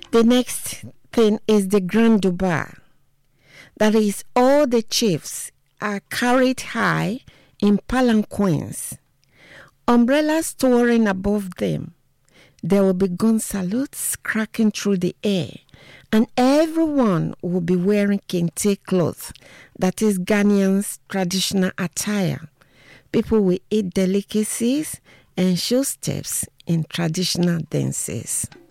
The next thing is the Grand Durbar. That is, all the chiefs are carried high in palanquins, umbrellas towering above them. There will be gun salutes cracking through the air, and everyone will be wearing kente cloth, that is Ghanaians' traditional attire. People will eat delicacies and show steps in traditional dances.